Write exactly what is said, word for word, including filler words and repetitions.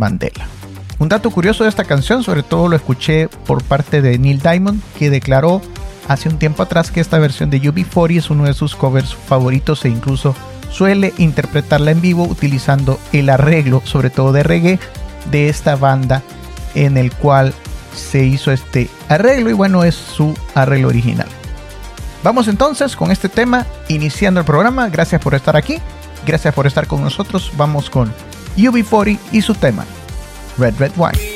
Mandela. Un dato curioso de esta canción, sobre todo lo escuché por parte de Neil Diamond, que declaró hace un tiempo atrás que esta versión de U B cuarenta es uno de sus covers favoritos e incluso suele interpretarla en vivo utilizando el arreglo, sobre todo de reggae, de esta banda en el cual se hizo este arreglo, y bueno, es su arreglo original. Vamos entonces con este tema, iniciando el programa. Gracias por estar aquí, gracias por estar con nosotros. Vamos con U B cuarenta y su tema Red Red Wine.